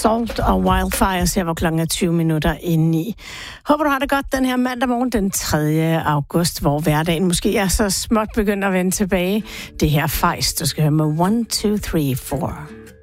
Salt og Wildfires her, hvor klokken er 20 minutter inde i. Håber, du har det godt den her mandag morgen den 3. august, hvor hverdagen måske er så småt begyndt at vende tilbage. Det her Feist, du skal høre med 1, 2, 3, 4.